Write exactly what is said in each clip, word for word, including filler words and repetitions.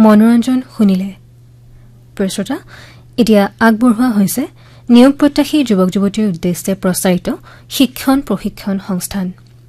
মনোৰঞ্জন শুনিলে। প্ৰশ্ৰোতা এতিয়া আগবঢ়োৱা হৈছে নিয়োগ প্ৰত্যাশী যুৱক যুৱতীৰ উদ্দেশ্যে প্ৰচাৰিত শিক্ষণ প্ৰশিক্ষণ সংস্থান।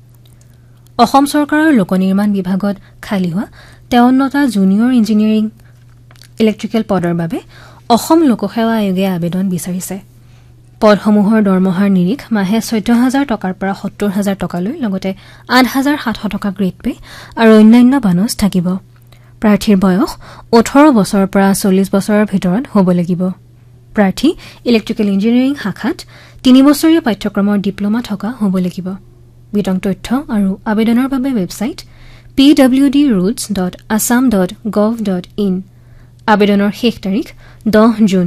অসম চৰকাৰৰ লোকনিৰ্মাণ বিভাগত খালী হোৱা তেৱন্নটা জুনিয়ৰ ইঞ্জিনিয়াৰিং ইলেক্ট্ৰিকেল পদৰ বাবে অসম লোকসেৱা আয়োগে আবেদন বিচাৰিছে। পদসমূহৰ দৰমহাৰ নিৰিখ মাহে চৈধ্য হাজাৰ টকাৰ পৰা সত্তৰ হাজাৰ টকালৈ লগতে আঠ হাজাৰ সাতশ টকা গ্ৰেড পে আৰু অন্যান্য বানচ থাকিব। প্ৰাৰ্থীৰ বয়স ওঠৰ বছৰৰ পৰা চল্লিছ বছৰৰ ভিতৰত হ'ব লাগিব। প্ৰাৰ্থী ইলেক্ট্ৰিকেল ইঞ্জিনিয়াৰিং শাখাত তিনি বছৰীয়া পাঠ্যক্ৰমৰ ডিপ্ল'মা থকা হ'ব লাগিব। বিতং তথ্য আৰু আবেদনৰ বাবে website P W D routes dot Assam dot gov dot in. আবেদনৰ শেষ তাৰিখ দহ জুন।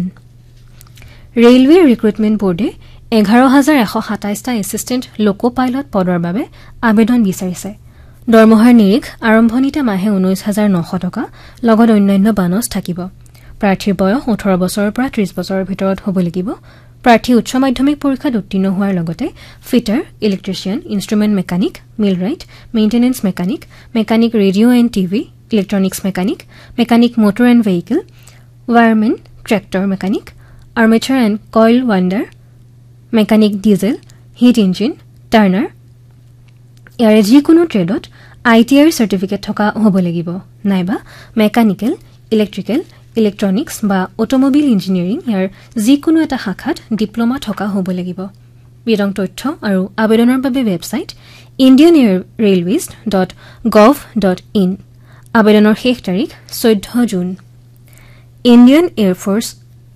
ৰেলৱে ৰিক্ৰুটমেণ্ট বোৰ্ডে এঘাৰ হাজাৰ এশ সাতাইছটা এছিষ্টেণ্ট লোকো পাইলট পদৰ বাবে আবেদন বিচাৰিছে। দৰমহাৰ নিৰিখ আৰম্ভণিতে মাহে ঊনৈছ হাজাৰ নশ টকা লগত অন্যান্য বানচ থাকিব। প্ৰাৰ্থীৰ বয়স ওঠৰ বছৰৰ পৰা ত্ৰিছ বছৰৰ ভিতৰত হ'ব লাগিব। প্ৰাৰ্থী উচ্চ মাধ্যমিক পৰীক্ষাত উত্তীৰ্ণ হোৱাৰ লগতে fitter, electrician, instrument mechanic, মিলৰাইট, maintenance mechanic, mechanic radio' and TV, electronics mechanic, mechanic motor and vehicle, wireman, tractor mechanic, armature and coil wonder, mechanic diesel, hit engine, turner, ইয়াৰে যিকোনো ট্ৰেডত আই টি আইৰ চাৰ্টিফিকেট থকা হ'ব লাগিব নাইবা mechanical, electrical, electronics বা অট'মবিল engineering ইয়াৰ যিকোনো এটা শাখাত ডিপ্ল'মা থকা হ'ব লাগিব। বিতং তথ্য আৰু আবেদনৰ বাবে website Indian air railways dot gov dot in. আবেদনৰ শেষ তাৰিখ চৈধ্য June. Indian air force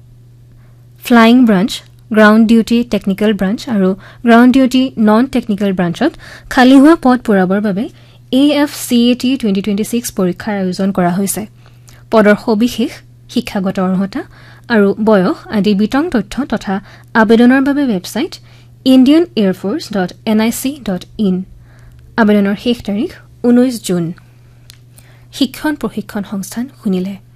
flying branch, ground duty technical branch আৰু গ্ৰাউণ্ড ডিউটি নন টেকনিকেল ব্ৰাঞ্চত খালী হোৱা পদ পূৰাবৰ বাবে A F C A T twenty twenty six পৰীক্ষাৰ আয়োজন কৰা হৈছে। পদৰ সবিশেষ, শিক্ষাগত অৰ্হতা আৰু বয়স আদি বিতং তথ্য তথা আবেদনৰ বাবে website Indian air force dot N I C dot in. আবেদনৰ শেষ তাৰিখ ঊনৈছ জুন। শিক্ষণ প্ৰশিক্ষণ সংস্থান শুনিলে।